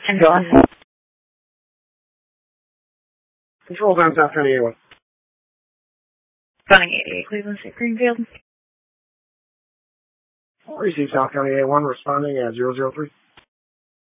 And go on. Control down South County A1. Running 88 Cleveland Street, Greenfield. Receive South County A1 responding at 003.